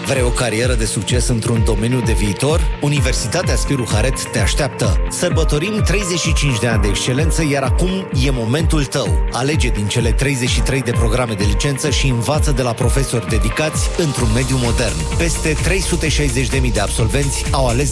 Vrei o carieră de succes într-un domeniu de viitor? Universitatea Spiru Haret te așteaptă. Sărbătorim 35 de ani de excelență, iar acum e momentul tău. Alege din cele 33 de programe de licență și învață de la profesori dedicați într-un mediu modern. Peste 360.000 de absolvenți au ales